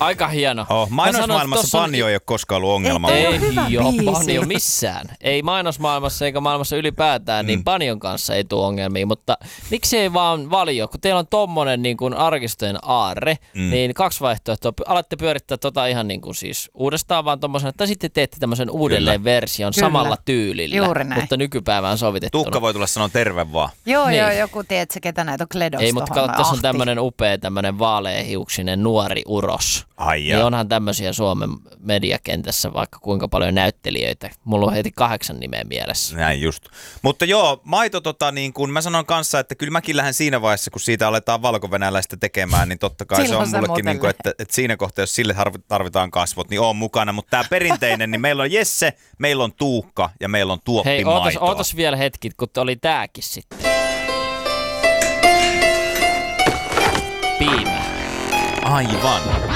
Aika hieno. Mainosmaailmassa banjo ei ole koskaan ollut ongelma. Ei ole banjo missään. Ei mainosmaailmassa eikä maailmassa ylipäätään, niin banjon kanssa ei tule ongelmia. Mutta miksi ei vaan valio? Kun teillä on tommonen niin kuin arkistojen aarre, niin 2 vaihtoehtoa. Alatte pyörittää ihan niin kuin siis uudestaan vaan tommosen, tai sitten teette tämmöisen uudelleen version samalla tyylillä, mutta nykypäivään sovitettuna. Tuukka voi tulla sanoa terve vaan. Joo, joku tiedätkö, ketä näitä on Kledosta. Ei, mutta katso, tässä on tämmöinen upea, tämmöinen vaaleahiuksinen nuori uros. Niin onhan tämmöisiä Suomen mediakentässä vaikka kuinka paljon näyttelijöitä. Mulla on heti 8 nimeä mielessä. Näin just. Mutta joo, maito niin kun mä sanon kanssa, että kyllä mäkin lähden siinä vaiheessa, kun siitä aletaan valkovenäläistä tekemään, niin totta kai se on mullekin, niin kuin, että siinä kohtaa, jos sille tarvitaan kasvot, niin oon mukana. Mutta tää perinteinen, niin meillä on Jesse, meillä on Tuukka ja meillä on tuoppimaitoa. Hei, ootas vielä hetki, kun oli tääkin sitten. Piimä. Aivan.